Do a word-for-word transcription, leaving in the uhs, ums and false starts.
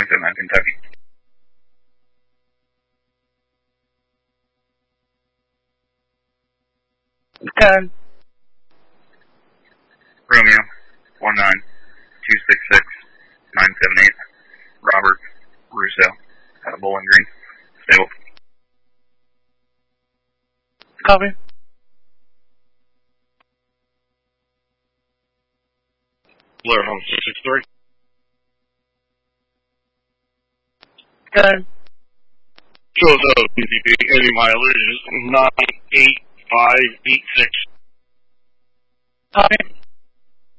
one seven nine, Kentucky. Okay. Romeo, one nine two six six nine seven eight, Robert Russo, out of Bowling Green. Stable. Copy. Blair Home six six three. Okay. Shows up P C P, any mileage is nine eight five eight six. Copy.